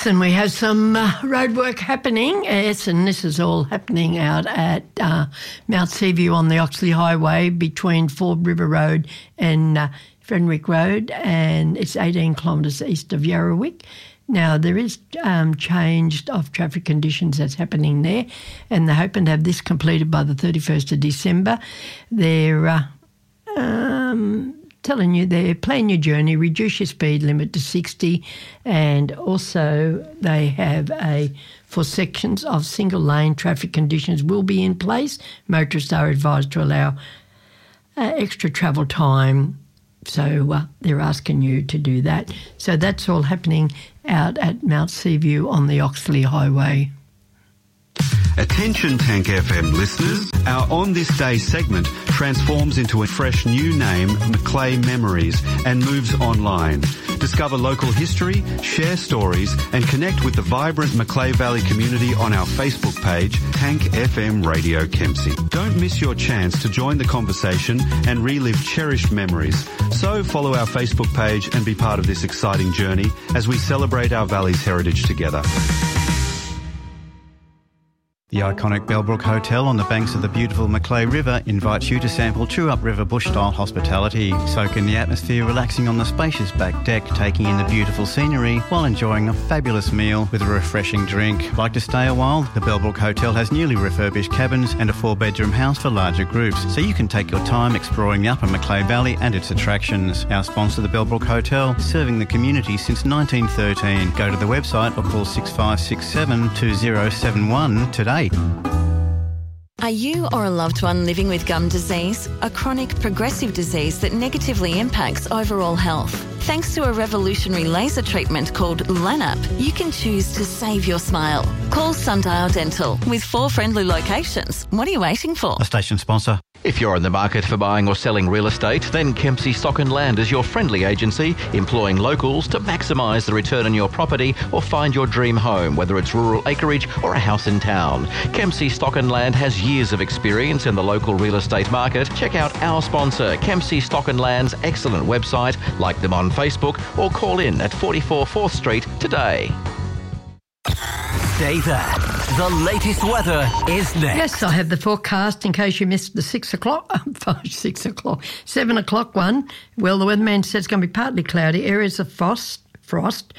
Yes, and we have some road work happening. Yes, and this is all happening out at Mount Seaview on the Oxley Highway between Ford River Road and Fenwick Road, and it's 18 kilometres east of Yarrawick. Now, there is change of traffic conditions that's happening there, and they're hoping to have this completed by the 31st of December. They're telling you there, plan your journey, reduce your speed limit to 60, and also they have for sections of single lane traffic conditions will be in place. Motorists are advised to allow extra travel time, so they're asking you to do that. So that's all happening out at Mount Seaview on the Oxley Highway. Attention Tank FM listeners, our On This Day segment transforms into a fresh new name, Macleay Memories, and moves online. Discover local history, share stories and connect with the vibrant Macleay Valley community on our Facebook page, Tank FM Radio Kempsey. Don't miss your chance to join the conversation and relive cherished memories. So follow our Facebook page and be part of this exciting journey as we celebrate our valley's heritage together. The iconic Bellbrook Hotel on the banks of the beautiful Macleay River invites you to sample true upriver bush-style hospitality. Soak in the atmosphere, relaxing on the spacious back deck, taking in the beautiful scenery while enjoying a fabulous meal with a refreshing drink. Like to stay a while? The Bellbrook Hotel has newly refurbished cabins and a 4-bedroom house for larger groups, so you can take your time exploring the upper Macleay Valley and its attractions. Our sponsor, the Bellbrook Hotel, serving the community since 1913. Go to the website or call 6567 2071 today. Are you or a loved one living with gum disease, a chronic progressive disease that negatively impacts overall health? Thanks to a revolutionary laser treatment called LANAP, you can choose to save your smile. Call Sundial Dental with 4 friendly locations. What are you waiting for? A station sponsor. If you're in the market for buying or selling real estate, then Kempsey Stock and Land is your friendly agency, employing locals to maximise the return on your property or find your dream home, whether it's rural acreage or a house in town. Kempsey Stock and Land has years of experience in the local real estate market. Check out our sponsor, Kempsey Stock and Land's excellent website, like them on Facebook, or call in at 44 4th Street today. Stay there. The latest weather is next. Yes, I have the forecast in case you missed the 7 o'clock one. Well, the weatherman says it's going to be partly cloudy, areas of frost,